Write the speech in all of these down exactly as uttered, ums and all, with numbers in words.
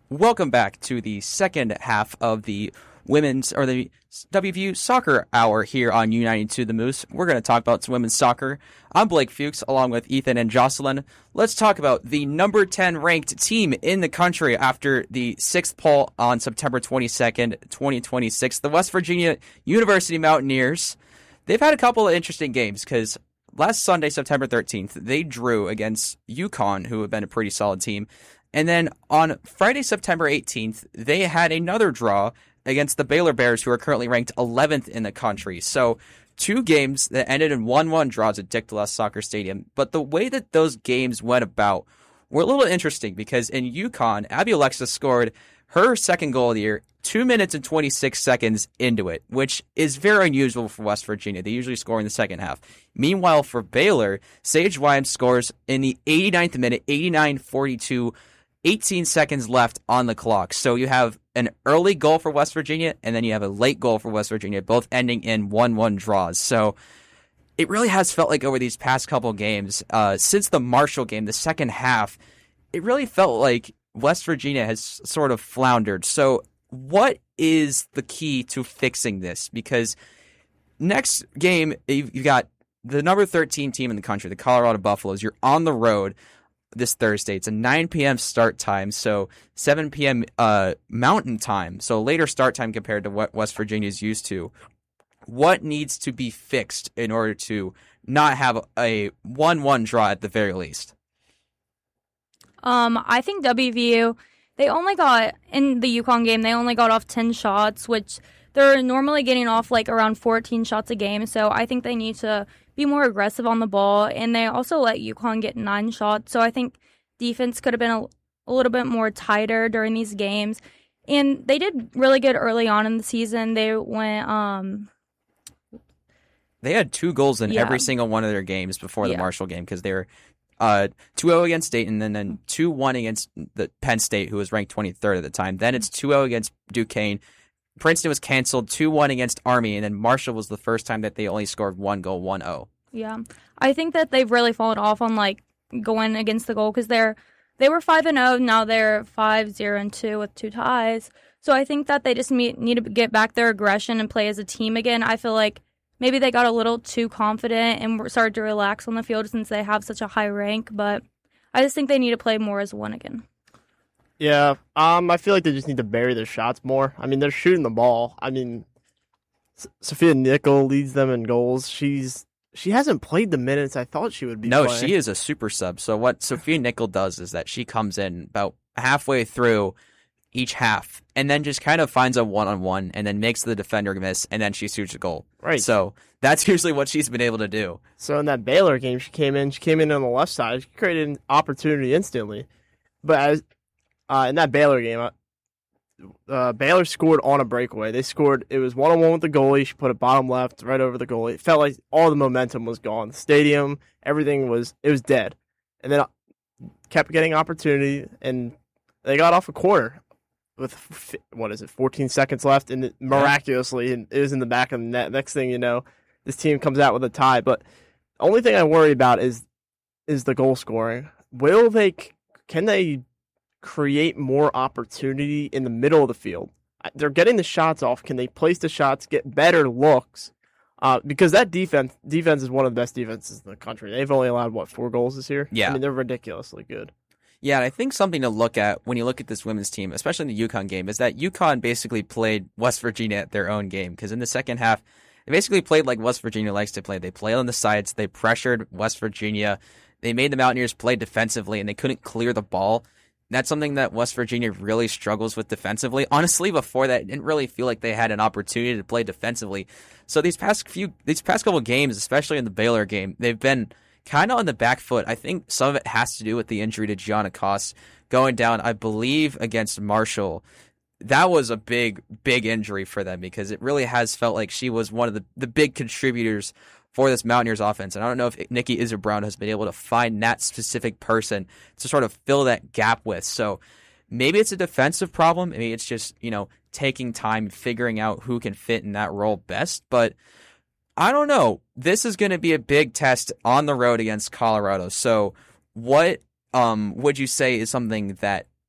Welcome back to the second half of the women's or the W V U soccer hour here on United to the Moose. We're going to talk about some women's soccer. I'm Blake Fuchs along with Ethan and Jocelyn. Let's talk about the number ten ranked team in the country after the sixth poll on September twenty-second, twenty twenty-six, the West Virginia University Mountaineers. They've had a couple of interesting games because last Sunday, September thirteenth, they drew against UConn, who have been a pretty solid team. And then on Friday, September eighteenth, they had another draw against the Baylor Bears, who are currently ranked eleventh in the country. So two games that ended in one one draws at Dick DeLuss Soccer Stadium. But the way that those games went about were a little interesting because in UConn, Abby Alexa scored her second goal of the year two minutes and twenty-six seconds into it, which is very unusual for West Virginia. They usually score in the second half. Meanwhile, for Baylor, Sage Williams scores in the eighty-ninth minute, eighty-nine forty-two, eighteen seconds left on the clock. So you have an early goal for West Virginia, and then you have a late goal for West Virginia, both ending in one one draws. So it really has felt like over these past couple games, uh, since the Marshall game, the second half, it really felt like West Virginia has sort of floundered. So what is the key to fixing this? Because next game, you've got the number thirteen team in the country, the Colorado Buffaloes. You're on the road this Thursday. It's a nine p.m. start time, so seven p.m. Uh, Mountain time, so later start time compared to what West Virginia is used to. What needs to be fixed in order to not have a one one draw at the very least? Um, I think W V U, they only got, in the UConn game, they only got off ten shots, which they're normally getting off like around fourteen shots a game, so I think they need to be more aggressive on the ball, and they also let UConn get nine shots, so I think defense could have been a, a little bit more tighter during these games, and they did really good early on in the season. They went, um... They had two goals in yeah. every single one of their games before the yeah. Marshall game because they were uh, two oh against Dayton and then two one against the Penn State, who was ranked twenty-third at the time. Then it's two oh against Duquesne. Princeton was canceled, two one against Army, and then Marshall was the first time that they only scored one goal, one oh. Yeah. I think that they've really fallen off on, like, going against the goal because they're, they were five and oh, now they're five zero and two with two ties. So I think that they just need, need to get back their aggression and play as a team again. I feel like maybe they got a little too confident and started to relax on the field since they have such a high rank, but I just think they need to play more as one again. Yeah, um, I feel like they just need to bury their shots more. I mean, they're shooting the ball. I mean, S- Sophia Nickel leads them in goals. She's she hasn't played the minutes I thought she would be. No, playing. she is a super sub. So what Sophia Nickel does is that she comes in about halfway through each half and then just kind of finds a one-on-one and then makes the defender miss and then she shoots a goal. Right. So that's usually what she's been able to do. So in that Baylor game, she came in. She came in on the left side. She created an opportunity instantly. But as Uh, in that Baylor game, uh, uh, Baylor scored on a breakaway. They scored, it was one-on-one with the goalie. She put it bottom left, right over the goalie. It felt like all the momentum was gone. The stadium, everything was, it was dead. And then uh, kept getting opportunity, and they got off a corner with, what is it, fourteen seconds left, and it, miraculously, and it was in the back of the net. Next thing you know, this team comes out with a tie. But the only thing I worry about is is the goal scoring. Will they, can they create more opportunity in the middle of the field? They're getting the shots off. Can they place the shots, get better looks? Uh, because that defense defense is one of the best defenses in the country. They've only allowed, what, four goals this year? Yeah. I mean, they're ridiculously good. Yeah, and I think something to look at when you look at this women's team, especially in the UConn game, is that UConn basically played West Virginia at their own game. Because in the second half, they basically played like West Virginia likes to play. They played on the sides. They pressured West Virginia. They made the Mountaineers play defensively, and they couldn't clear the ball. That's something that West Virginia really struggles with defensively. Honestly, before that, it didn't really feel like they had an opportunity to play defensively. So these past few, these past couple of games, especially in the Baylor game, they've been kind of on the back foot. I think some of it has to do with the injury to Gianna Koss going down, I believe, against Marshall. That was a big, big injury for them because it really has felt like she was one of the, the big contributors for this Mountaineers offense. And I don't know if Nikki Iser-Brown has been able to find that specific person to sort of fill that gap with. So maybe it's a defensive problem. Maybe it's just, you know, taking time, figuring out who can fit in that role best. But I don't know. This is going to be a big test on the road against Colorado. So what um, would you say is something that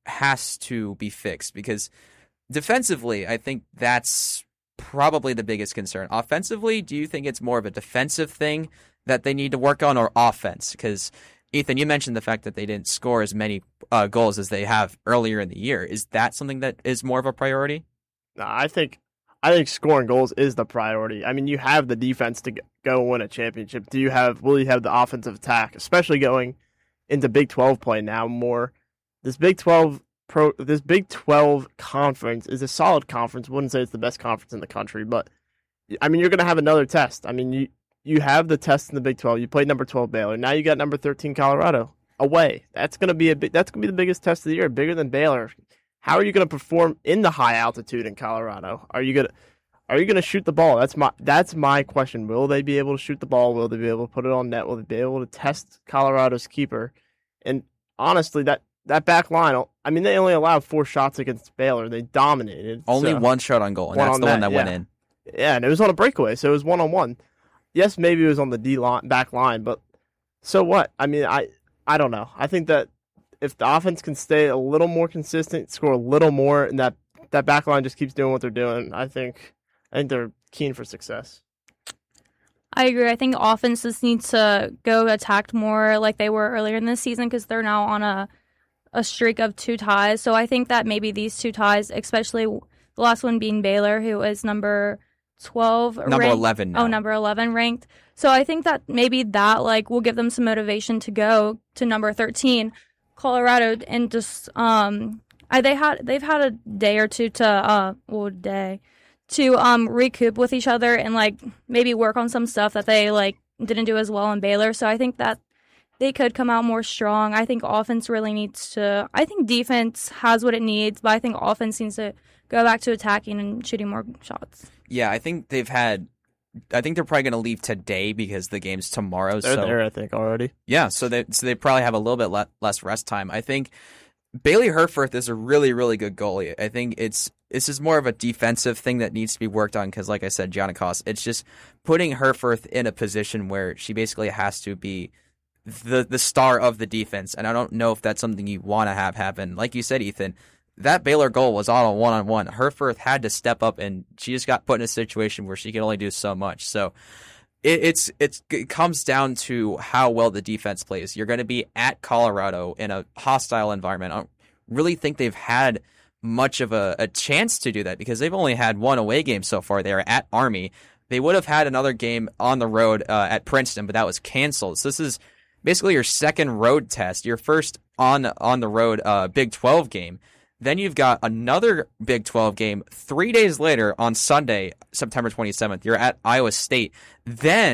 has to be fixed because defensively, I think that's probably the biggest concern. Offensively, do you think it's more of a defensive thing that they need to work on or offense? Because, Ethan, you mentioned the fact that they didn't score as many uh, goals as they have earlier in the year. Is that something that is more of a priority? No, I think I think scoring goals is the priority. I mean, you have the defense to go win a championship. Do you have? Will you have the offensive attack, especially going into Big twelve play now more? This Big twelve pro, this Big twelve conference is a solid conference. Wouldn't say it's the best conference in the country, but I mean, you're going to have another test. I mean, you you have the test in the Big twelve. You played number twelve Baylor. Now you got number thirteen Colorado away. That's going to be a big, that's going to be the biggest test of the year, bigger than Baylor. How are you going to perform in the high altitude in Colorado? Are you going to are you going to shoot the ball? That's my that's my question. Will they be able to shoot the ball? Will they be able to put it on net? Will they be able to test Colorado's keeper? And honestly, that that back line, I mean, they only allowed four shots against Baylor. They dominated. Only so. one shot on goal, and that's the one that yeah. went in. Yeah, and it was on a breakaway, so it was one on one. Yes, maybe it was on the D line, back line, but so what? I mean, I I don't know. I think that if the offense can stay a little more consistent, score a little more, and that that back line just keeps doing what they're doing, I think I think they're keen for success. I agree. I think offenses need to go attack more like they were earlier in this season because they're now on a a streak of two ties. So I think that maybe these two ties, especially the last one being Baylor, who is number twelve Number ranked. eleven now. Oh, number eleven ranked. So I think that maybe that like will give them some motivation to go to number thirteen, Colorado, and just um, I, they had they've had a day or two to uh, well, day to um recoup with each other and like maybe work on some stuff that they like didn't do as well in Baylor. So I think that they could come out more strong. I think offense really needs to. I think defense has what it needs, but I think offense needs to go back to attacking and shooting more shots. Yeah, I think they've had. I think they're probably going to leave today because the game's tomorrow. They're so there, I think, already. Yeah, so they so they probably have a little bit le- less rest time. I think Bailey Herforth is a really really good goalie. I think it's this is more of a defensive thing that needs to be worked on because, like I said, Giannikos, it's just putting Herforth in a position where she basically has to be the the star of the defense, and I don't know if that's something you want to have happen. Like you said, Ethan. That Baylor goal was on a one-on-one. Herforth had to step up, and she just got put in a situation where she can only do so much. So it, it's, it's it comes down to how well the defense plays. You're going to be at Colorado in a hostile environment. I don't really think they've had much of a, a chance to do that because they've only had one away game so far. They are at Army. They would have had another game on the road uh, at Princeton, but that was canceled. So this is basically your second road test, your first on on the road uh, Big twelve game. Then you've got another Big twelve game three days later on Sunday, September twenty-seventh. You're at Iowa State. Then